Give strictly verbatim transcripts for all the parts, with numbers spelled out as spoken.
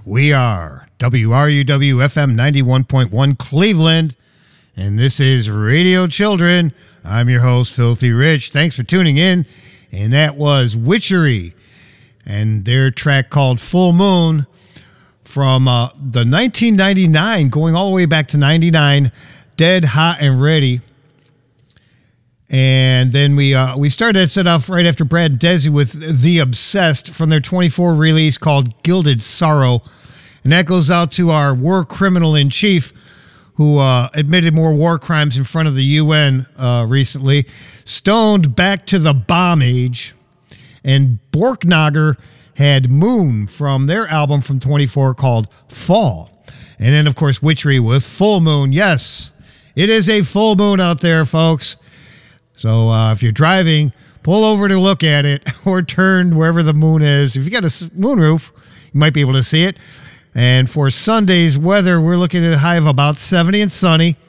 We are W R U W F M ninety-one point one Cleveland, and this is Radio Children. I'm your host, Filthy Rich. Thanks for tuning in. And that was Witchery and their track called Full Moon from uh, the nineteen ninety-nine, going all the way back to ninety-nine, Dead, Hot, and Ready. And then we uh, we started that set off right after Brad and Desi with The Obsessed from their twenty-four release called Gilded Sorrow. And that goes out to our war criminal in chief who uh, admitted more war crimes in front of the U N uh, recently. Stoned back to the bomb age. And Borknagar had Moon from their album from twenty-four called Fall. And then, of course, Witchery with Full Moon. Yes, it is a full moon out there, folks. So uh, if you're driving, pull over to look at it or turn wherever the moon is. If you got a moonroof, you might be able to see it. And for Sunday's weather, we're looking at a high of about seventy and sunny.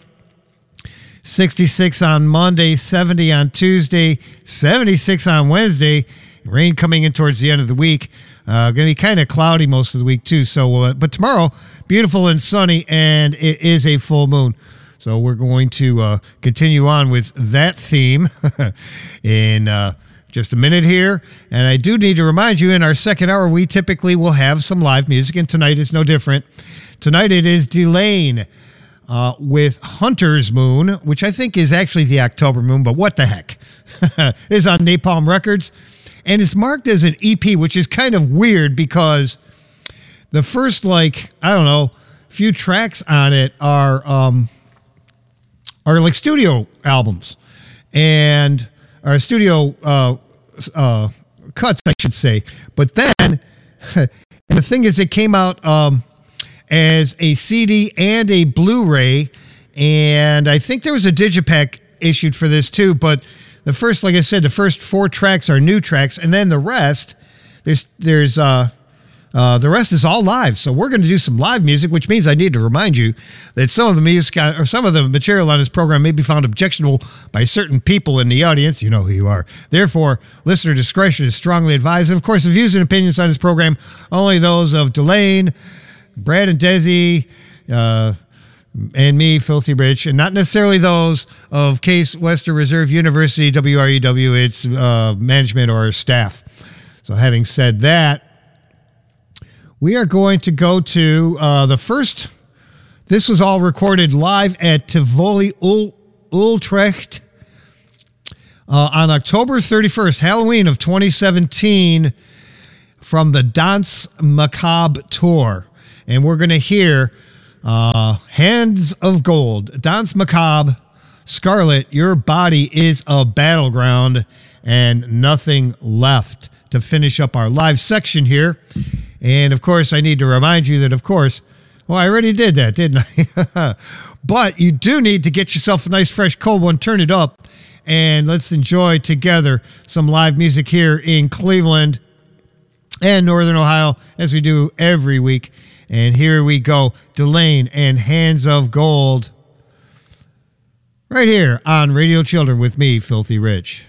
sixty-six on Monday, seventy on Tuesday, seventy-six on Wednesday. Rain coming in towards the end of the week. Uh, going to be kind of cloudy most of the week too. So, uh, but tomorrow, beautiful and sunny, and it is a full moon. So we're going to uh, continue on with that theme in uh, just a minute here. And I do need to remind you, in our second hour, we typically will have some live music, and tonight is no different. Tonight it is Delane uh, with Hunter's Moon, which I think is actually the October moon, but what the heck. It's on Napalm Records, and it's marked as an E P, which is kind of weird because the first, like, I don't know, few tracks on it are... Um, are like studio albums and our studio uh, uh, cuts, I should say. But then, and the thing is, it came out um, as a C D and a Blu-ray, and I think there was a digipack issued for this too. But the first, like I said, the first four tracks are new tracks, and then the rest, there's there's uh, Uh, the rest is all live. So we're going to do some live music, which means I need to remind you that some of the music or some of the material on this program may be found objectionable by certain people in the audience. You know who you are. Therefore, listener discretion is strongly advised. And of course, the views and opinions on this program are only those of Delane, Brad and Desi, uh, and me, Filthy Rich, and not necessarily those of Case Western Reserve University, W R U W, its uh, management or staff. So having said that, we are going to go to uh, the first. This was all recorded live at Tivoli Ul- Utrecht uh, on October thirty-first, Halloween of twenty seventeen, from the Danse Macabre tour. And we're going to hear uh, Hands of Gold, Danse Macabre, Scarlet, Your Body is a Battleground, and Nothing Left to finish up our live section here. And, of course, I need to remind you that, of course, well, I already did that, didn't I? But you do need to get yourself a nice, fresh, cold one, turn it up, and let's enjoy together some live music here in Cleveland and Northern Ohio, as we do every week. And here we go, Delane and Hands of Gold, right here on Radio Children with me, Filthy Rich.